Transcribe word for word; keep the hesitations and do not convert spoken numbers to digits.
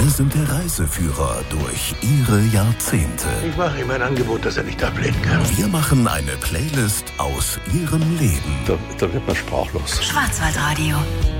Wir sind der Reiseführer durch Ihre Jahrzehnte. Ich mache ihm ein Angebot, das er nicht ablehnen kann. Wir machen eine Playlist aus Ihrem Leben. Da, da wird man sprachlos. Schwarzwaldradio.